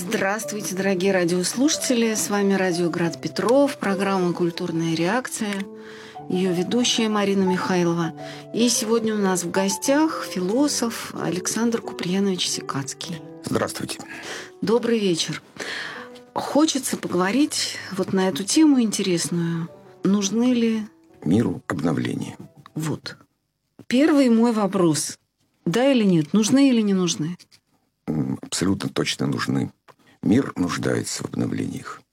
Здравствуйте, дорогие радиослушатели. С вами радио Град Петров, программа «Культурная реакция». Ее ведущая Марина Михайлова. И сегодня у нас в гостях философ Александр Куприянович Секацкий. Здравствуйте. Добрый вечер. Хочется поговорить вот на эту тему интересную. Нужны ли миру обновления? Вот. Первый мой вопрос. Да или нет? Нужны или не нужны? Абсолютно точно нужны. Мир нуждается в обновлениях.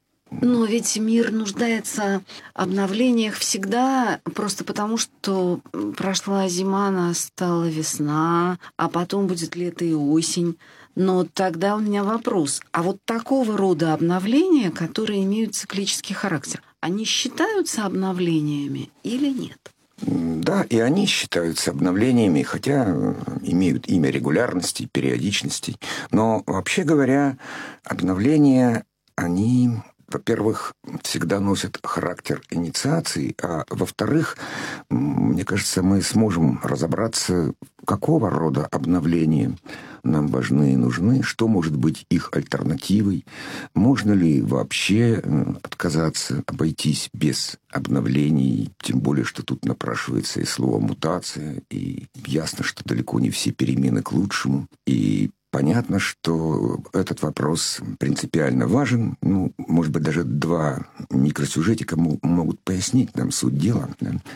Но ведь мир нуждается в обновлениях всегда, просто потому что прошла зима, настала весна, а потом будет лето и осень. Но тогда у меня вопрос. А вот такого рода обновления, которые имеют циклический характер, они считаются обновлениями или нет? Да, и они считаются обновлениями, хотя имеют имя регулярности, периодичности. Но, вообще говоря, обновления, они, во-первых, всегда носят характер инициации, а во-вторых, мне кажется, мы сможем разобраться, какого рода обновления нам важны и нужны, что может быть их альтернативой, можно ли вообще отказаться, обойтись без обновлений, тем более, что тут напрашивается и слово «мутация», и ясно, что далеко не все перемены к лучшему, и понятно, что этот вопрос принципиально важен. Может быть, даже два микросюжетика могут пояснить нам суть дела.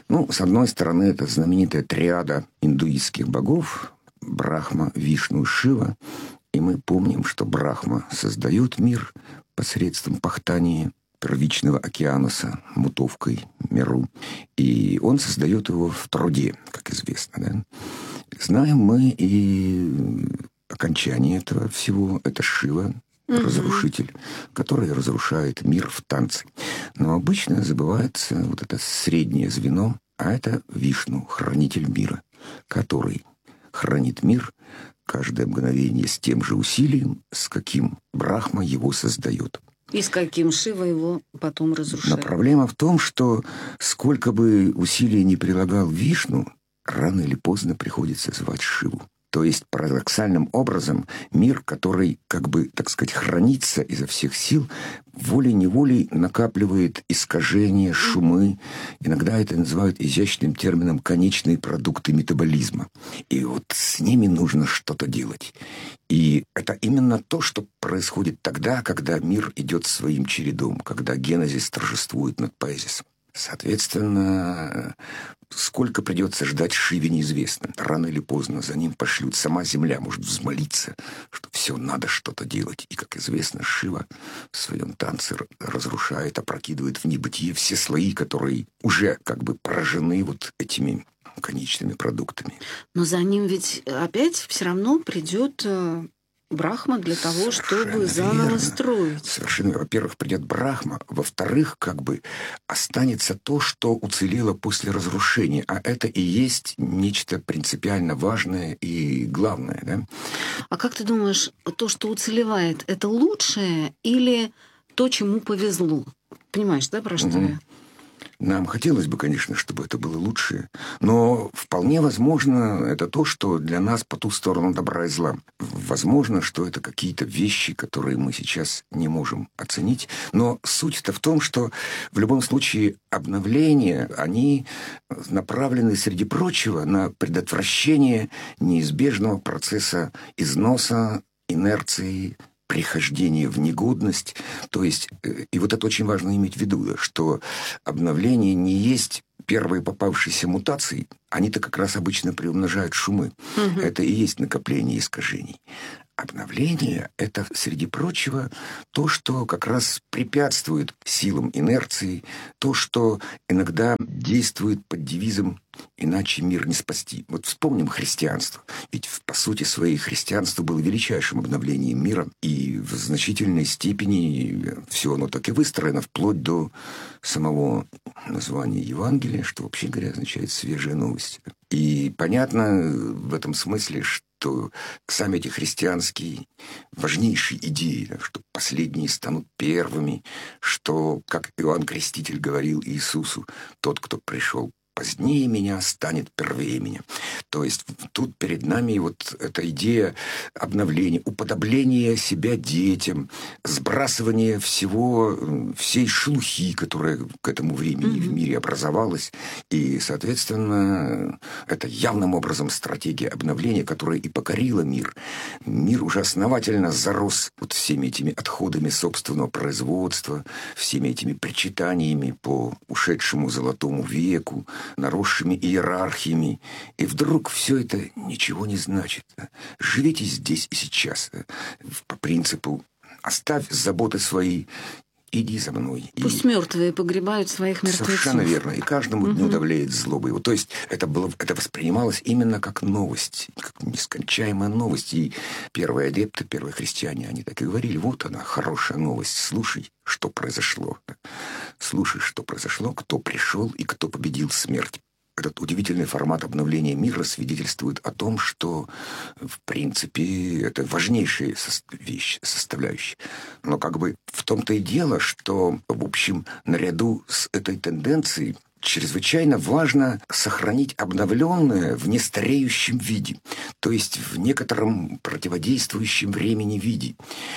С одной стороны, это знаменитая триада индуистских богов – Брахма, Вишну, Шива. И мы помним, что Брахма создает мир посредством пахтания первичного океануса, мутовкой Меру. И он создает его в труде, как известно. Да? Знаем мы и окончание этого всего. Это Шива, разрушитель, который разрушает мир в танце. Но обычно забывается вот это среднее звено, а это Вишну, хранитель мира, который хранит мир каждое мгновение с тем же усилием, с каким Брахма его создает. И с каким Шива его потом разрушает. Но проблема в том, что сколько бы усилий ни прилагал Вишну, рано или поздно приходится звать Шиву. То есть, парадоксальным образом, мир, который, так сказать, хранится изо всех сил, волей-неволей накапливает искажения, шумы. Иногда это называют изящным термином «конечные продукты метаболизма». И вот с ними нужно что-то делать. И это именно то, что происходит тогда, когда мир идет своим чередом, когда генезис торжествует над поэзисом. Соответственно, сколько придется ждать Шиве, неизвестно. Рано или поздно за ним пошлют. Сама земля может взмолиться, что все, надо что-то делать. И, как известно, Шива в своем танце разрушает, опрокидывает в небытие все слои, которые уже поражены вот этими конечными продуктами. Но за ним ведь опять все равно придет Брахма для того, чтобы заново строить. Совершенно. Во-первых, придет Брахма. Во-вторых, останется то, что уцелело после разрушения. А это и есть нечто принципиально важное и главное. Да? А как ты думаешь, то, что уцелевает, это лучшее или то, чему повезло? Понимаешь, да, про что я? Нам хотелось бы, конечно, чтобы это было лучше, но вполне возможно это то, что для нас по ту сторону добра и зла. Возможно, что это какие-то вещи, которые мы сейчас не можем оценить, но суть-то в том, что в любом случае обновления, они направлены, среди прочего, на предотвращение неизбежного процесса износа, инерции, прихождение в негодность. То есть, и вот это очень важно иметь в виду, что обновление не есть первые попавшиеся мутации. Они-то как раз обычно приумножают шумы. Это и есть накопление искажений. Обновление – это, среди прочего, то, что как раз препятствует силам инерции, то, что иногда действует под девизом «иначе мир не спасти». Вот вспомним христианство. Ведь, по сути своей, христианство было величайшим обновлением мира, и в значительной степени все оно так и выстроено, вплоть до самого названия Евангелия, что, вообще говоря, означает «свежая новость». И понятно в этом смысле, что сами эти христианские важнейшие идеи, что последние станут первыми, что, как Иоанн Креститель говорил Иисусу, тот, кто пришел позднее меня станет первее меня. То есть тут перед нами вот эта идея обновления, уподобления себя детям, сбрасывания всей шелухи, которая к этому времени в мире образовалась. И, соответственно, это явным образом стратегия обновления, которая и покорила мир. Мир уже основательно зарос вот всеми этими отходами собственного производства, всеми этими причитаниями по ушедшему золотому веку, наросшими иерархиями. И вдруг все это ничего не значит. Живите здесь и сейчас. По принципу «оставь заботы свои, иди за мной». Пусть мертвые погребают своих мертвецов. Совершенно верно. И каждому дню давляет злоба его. То есть это воспринималось именно как новость, как нескончаемая новость. И первые адепты, первые христиане, они так и говорили: вот она, хорошая новость, слушай, что произошло. Слушай, что произошло, кто пришел и кто победил смерть. Этот удивительный формат обновления мира свидетельствует о том, что, в принципе, это важнейшая вещь, составляющая. Но как бы в том-то и дело, что, в общем, наряду с этой тенденцией чрезвычайно важно сохранить обновленное в нестареющем виде, то есть в некотором противодействующем времени виде,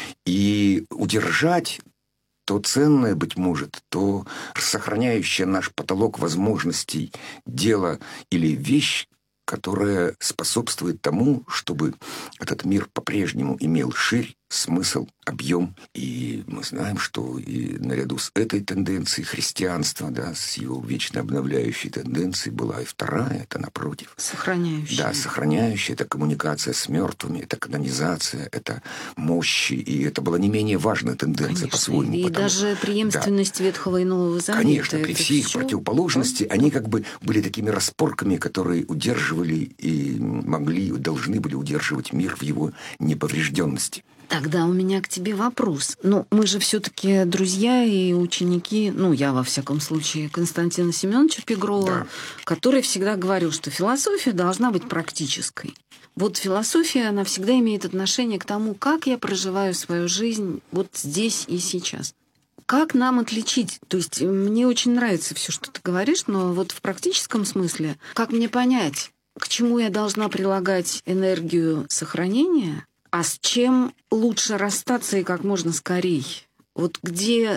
и удержать то ценное, быть может, то сохраняющее наш потолок возможностей дело или вещь, которая способствует тому, чтобы этот мир по-прежнему имел ширь, смысл, объем. И мы знаем, что и наряду с этой тенденцией христианства, да, с его вечно обновляющей тенденцией, была и вторая, это напротив. Сохраняющая. Да, сохраняющая. Это коммуникация с мертвыми, это канонизация, это мощи. И это была не менее важная тенденция по-своему. И даже преемственность Ветхого и Нового Завета. Конечно, при всей их противоположности, они как бы были такими распорками, которые удерживали и должны были удерживать мир в его неповрежденности. Тогда у меня к тебе вопрос. Мы же все-таки друзья и ученики, я, во всяком случае, Константина Семеновича Пегрова, да, который всегда говорил, что философия должна быть практической. Вот философия, она всегда имеет отношение к тому, как я проживаю свою жизнь вот здесь и сейчас. Как нам отличить? То есть мне очень нравится все, что ты говоришь, но вот в практическом смысле, как мне понять, к чему я должна прилагать энергию сохранения, а с чем лучше расстаться и как можно скорее? Вот где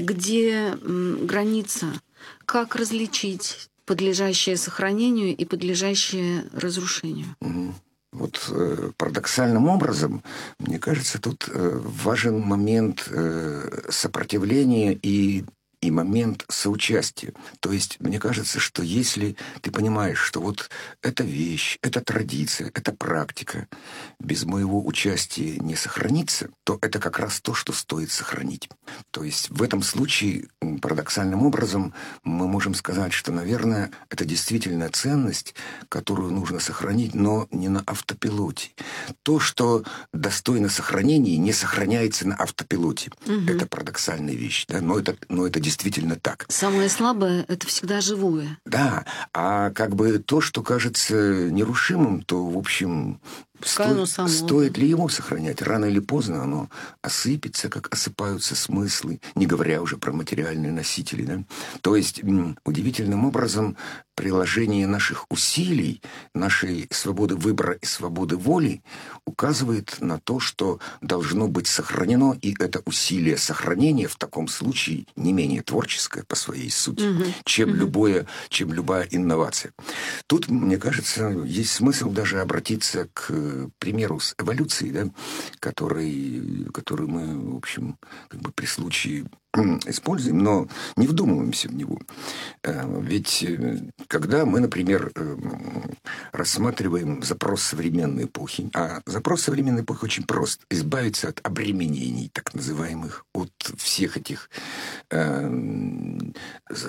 граница? Как различить подлежащее сохранению и подлежащее разрушению? Вот парадоксальным образом, мне кажется, тут важен момент сопротивления и момент соучастия. То есть, мне кажется, что если ты понимаешь, что вот эта вещь, эта традиция, эта практика без моего участия не сохранится, то это как раз то, что стоит сохранить. То есть, в этом случае, парадоксальным образом, мы можем сказать, что, наверное, это действительно ценность, которую нужно сохранить, но не на автопилоте. То, что достойно сохранения, не сохраняется на автопилоте. Это парадоксальная вещь, да? Но это действительно так. Самое слабое — это всегда живое. Да, а как бы то, что кажется нерушимым, то, в общем, стоит ли его сохранять? Рано или поздно оно осыпется, как осыпаются смыслы, не говоря уже про материальные носители. Да? То есть, удивительным образом, приложение наших усилий, нашей свободы выбора и свободы воли указывает на то, что должно быть сохранено, и это усилие сохранения в таком случае не менее творческое по своей сути, чем любая инновация. Тут, мне кажется, есть смысл даже обратиться к примеру с эволюцией, да, который мы, в общем, как бы при случае используем, но не вдумываемся в него. Ведь когда мы, например, рассматриваем запрос современной эпохи, а запрос современной эпохи очень прост: избавиться от обременений, так называемых, от всех этих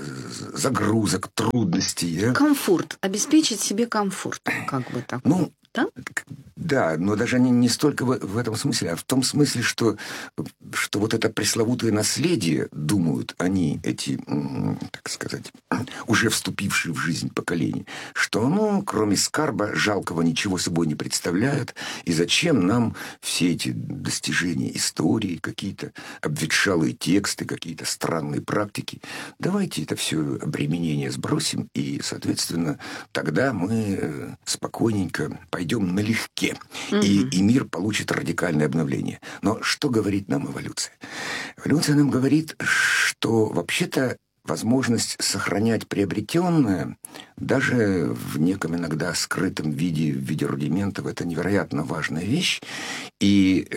загрузок, трудностей. Да? Комфорт. Обеспечить себе комфорт. Как бы так. да? Да, но даже не столько в этом смысле, а в том смысле, что вот это пресловутое наследие, думают они, эти, так сказать, уже вступившие в жизнь поколения, что оно, кроме скарба жалкого, ничего собой не представляет, и зачем нам все эти достижения истории, какие-то обветшалые тексты, какие-то странные практики. Давайте это все обременение сбросим, и, соответственно, тогда мы спокойненько пойдем налегке. И мир получит радикальное обновление. Но что говорит нам эволюция? Эволюция нам говорит, что вообще-то возможность сохранять приобретенное даже в неком иногда скрытом виде, в виде рудиментов, это невероятно важная вещь. И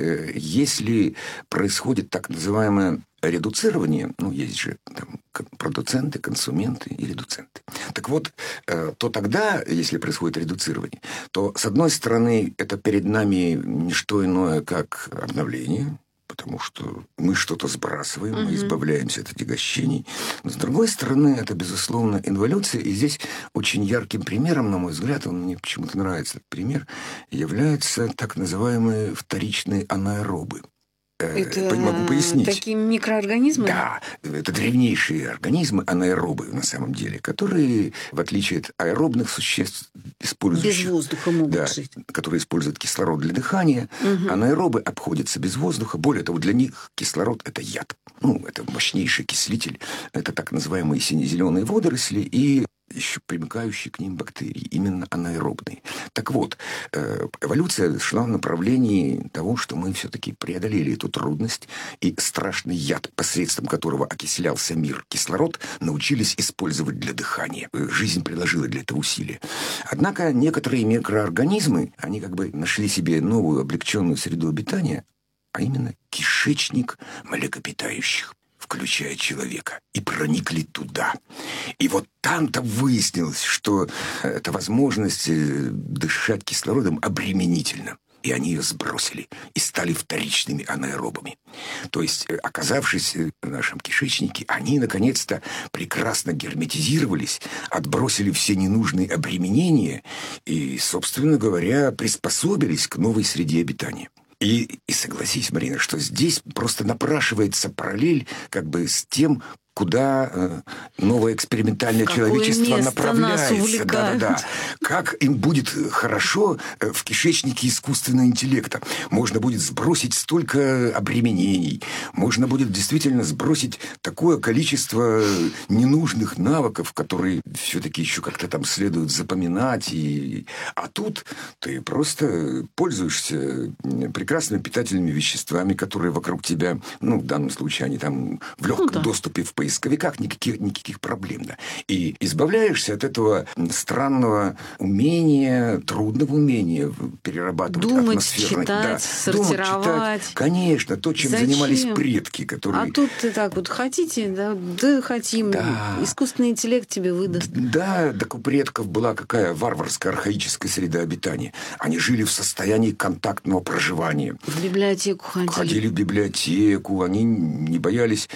если происходит так называемое редуцирование, есть же там продуценты, консументы и редуценты. Так вот, то тогда, если происходит редуцирование, то, с одной стороны, это перед нами не что иное, как обновление, потому что мы что-то сбрасываем, мы избавляемся от отягощений. Но, с другой стороны, это, безусловно, инволюция. И здесь очень ярким примером, на мой взгляд, он мне почему-то нравится, этот пример, являются так называемые вторичные анаэробы. Это могу пояснить. Такие микроорганизмы? Да, это древнейшие организмы, анаэробы на самом деле, которые, в отличие от аэробных существ, использующих... Без воздуха могут жить. Которые используют кислород для дыхания. Анаэробы обходятся без воздуха. Более того, для них кислород – это яд. Это мощнейший окислитель. Это так называемые сине-зеленые водоросли и еще примыкающие к ним бактерии, именно анаэробные. Так вот, эволюция шла в направлении того, что мы все-таки преодолели эту трудность, и страшный яд, посредством которого окислялся мир, кислород, научились использовать для дыхания. Жизнь приложила для этого усилия. Однако некоторые микроорганизмы, они как бы нашли себе новую облегченную среду обитания, а именно кишечник млекопитающих, включая человека, и проникли туда. И вот там-то выяснилось, что эта возможность дышать кислородом обременительна. И они ее сбросили и стали вторичными анаэробами. То есть, оказавшись в нашем кишечнике, они, наконец-то, прекрасно герметизировались, отбросили все ненужные обременения и, собственно говоря, приспособились к новой среде обитания. И согласись, Марина, что здесь просто напрашивается параллель как бы с тем, куда новое экспериментальное человечество направляется. Да. Как им будет хорошо в кишечнике искусственного интеллекта. Можно будет сбросить столько обременений. Можно будет действительно сбросить такое количество ненужных навыков, которые все-таки еще как-то там следует запоминать. А тут ты просто пользуешься прекрасными питательными веществами, которые вокруг тебя, в данном случае они там в легком доступе в поисковиках, никаких проблем. Да. И избавляешься от этого странного умения, трудного умения перерабатывать думать, атмосферный. Читать, сортировать. Думать, читать. Конечно, то, чем занимались предки. Которые... А тут ты так вот хотите, да хотим. Да. Искусственный интеллект тебе выдаст. Да, так у предков была какая варварская, архаическая среда обитания. Они жили в состоянии контактного проживания. В библиотеку ходили. Ходили в библиотеку, они не боялись,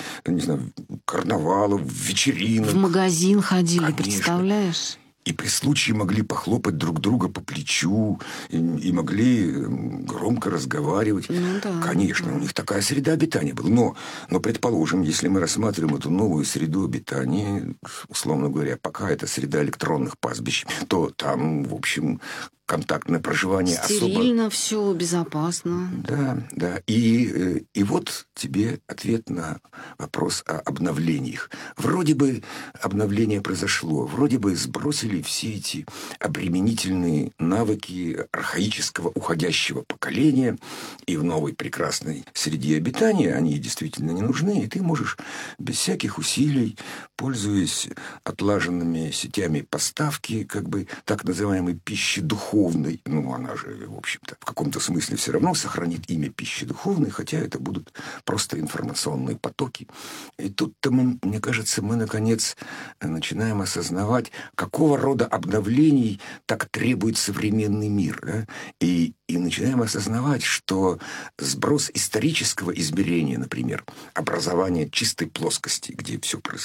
карнавалов, вечеринок. В магазин ходили, конечно. Представляешь? И при случае могли похлопать друг друга по плечу, и могли громко разговаривать. Да, конечно, у них такая среда обитания была. Но, предположим, если мы рассматриваем эту новую среду обитания, условно говоря, пока это среда электронных пастбищ, то там, в общем, контактное проживание стерильно, все безопасно. Да. И вот тебе ответ на вопрос о обновлениях. Вроде бы обновление произошло, вроде бы сбросили все эти обременительные навыки архаического уходящего поколения, и в новой прекрасной среде обитания они действительно не нужны, и ты можешь без всяких усилий, пользуясь отлаженными сетями поставки, как бы так называемой пищи духовной, она же, в общем-то, в каком-то смысле все равно сохранит имя пищи духовной, хотя это будут просто информационные потоки. И тут-то, мне кажется, мы, наконец, начинаем осознавать, какого рода обновлений так требует современный мир. Да? И начинаем осознавать, что сброс исторического измерения, например, образование чистой плоскости, где все происходит сейчас,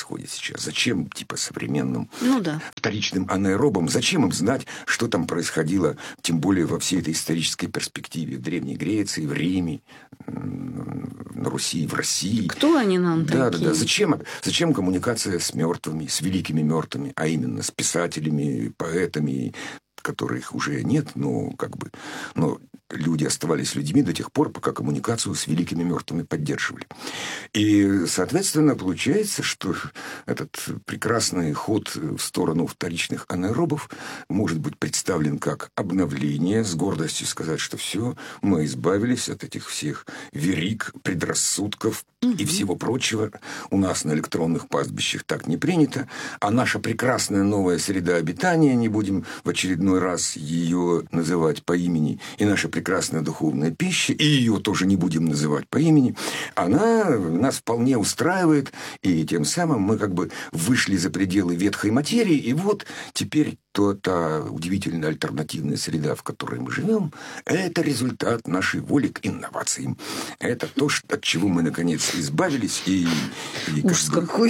сейчас. Зачем, современным да. вторичным анаэробам, зачем им знать, что там происходило, тем более во всей этой исторической перспективе в Древней Греции, в Риме, на Руси, в России. Кто они нам такие? Да. Зачем коммуникация с мертвыми, с великими мертвыми, а именно с писателями, поэтами, которых уже нет, но люди оставались людьми до тех пор, пока коммуникацию с великими мертвыми поддерживали. И, соответственно, получается, что этот прекрасный ход в сторону вторичных анаэробов может быть представлен как обновление, с гордостью сказать, что все, мы избавились от этих всех вериг, предрассудков и всего прочего. У нас на электронных пастбищах так не принято, а наша прекрасная новая среда обитания, не будем в очередной раз ее называть по имени, и наша прекрасная духовная пища, и ее тоже не будем называть по имени, она нас вполне устраивает, и тем самым мы вышли за пределы ветхой материи, и вот теперь та удивительная альтернативная среда, в которой мы живем, это результат нашей воли к инновациям. Это то, от чего мы, наконец, избавились. Ужас какой!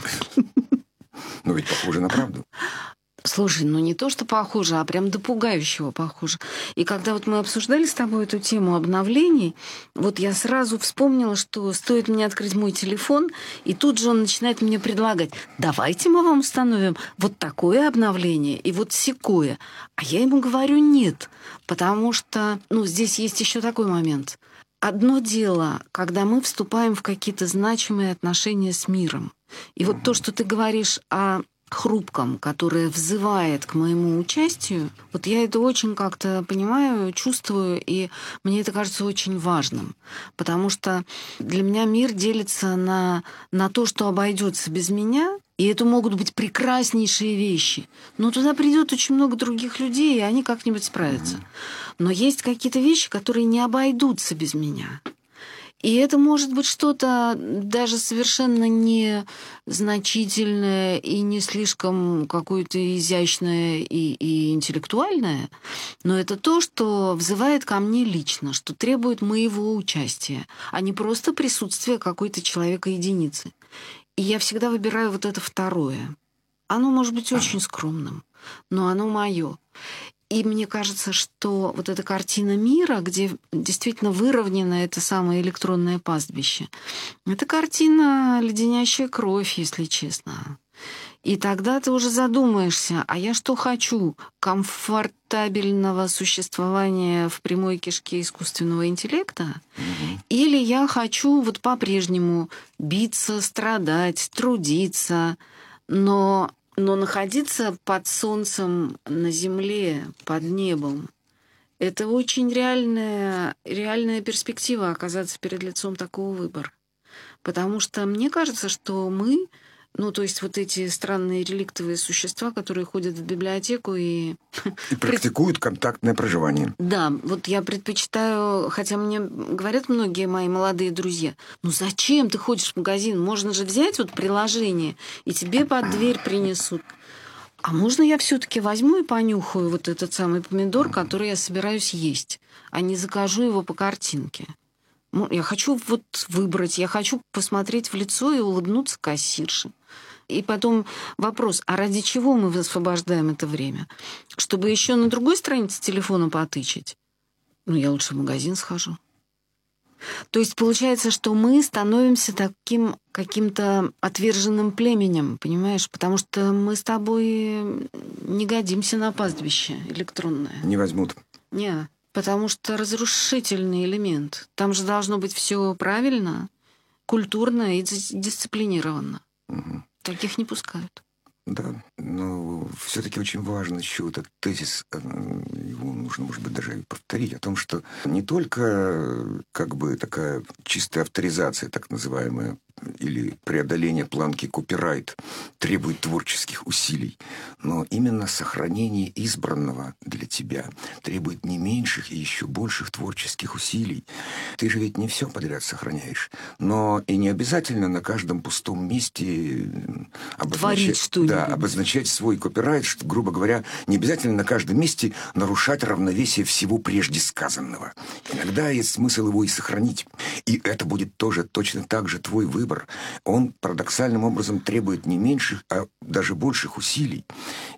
Но ведь похоже на правду. Слушай, не то, что похоже, а прям до пугающего похоже. И когда мы обсуждали с тобой эту тему обновлений, я сразу вспомнила, что стоит мне открыть мой телефон, и тут же он начинает мне предлагать: давайте мы вам установим вот такое обновление и вот сякое. А я ему говорю: нет, потому что, здесь есть еще такой момент. Одно дело, когда мы вступаем в какие-то значимые отношения с миром. И то, что ты говоришь о хрупком, которое взывает к моему участию, я это очень как-то понимаю, чувствую, и мне это кажется очень важным. Потому что для меня мир делится на то, что обойдется без меня, и это могут быть прекраснейшие вещи. Но туда придет очень много других людей, и они как-нибудь справятся. Но есть какие-то вещи, которые не обойдутся без меня. И это может быть что-то даже совершенно незначительное и не слишком какое-то изящное и интеллектуальное, но это то, что взывает ко мне лично, что требует моего участия, а не просто присутствия какой-то человека-единицы. И я всегда выбираю это второе. Оно может быть очень скромным, но оно мое. И мне кажется, что эта картина мира, где действительно выровнено это самое электронное пастбище, это картина, леденящая кровь, если честно. И тогда ты уже задумаешься, а я что хочу? Комфортабельного существования в прямой кишке искусственного интеллекта? Или я хочу по-прежнему биться, страдать, трудиться, но находиться под солнцем на земле, под небом, это очень реальная перспектива оказаться перед лицом такого выбора. Потому что мне кажется, что мы, эти странные реликтовые существа, которые ходят в библиотеку и практикуют контактное проживание. Да, я предпочитаю, хотя мне говорят многие мои молодые друзья: зачем ты ходишь в магазин? Можно же взять приложение, и тебе под дверь принесут. А можно я все-таки возьму и понюхаю этот самый помидор, который я собираюсь есть, а не закажу его по картинке? Я хочу выбрать, я хочу посмотреть в лицо и улыбнуться кассирше. И потом вопрос: а ради чего мы высвобождаем это время? Чтобы еще на другой странице телефона потычить? Я лучше в магазин схожу. То есть получается, что мы становимся таким каким-то отверженным племенем, понимаешь? Потому что мы с тобой не годимся на пастбище электронное. Не возьмут. Не, потому что разрушительный элемент. Там же должно быть все правильно, культурно и дисциплинированно. Таких не пускают. Да, но все-таки очень важно еще этот тезис, его нужно, может быть, даже повторить, о том, что не только такая чистая авторизация, так называемая, или преодоление планки копирайт требует творческих усилий, но именно сохранение избранного для тебя требует не меньших и еще больших творческих усилий. Ты же ведь не все подряд сохраняешь, но и не обязательно на каждом пустом месте обозначать свой копирайт, что, грубо говоря, не обязательно на каждом месте нарушать равновесие всего прежде сказанного. Иногда есть смысл его и сохранить. И это будет тоже точно так же твой выбор. выбор, он парадоксальным образом требует не меньших, а даже больших усилий.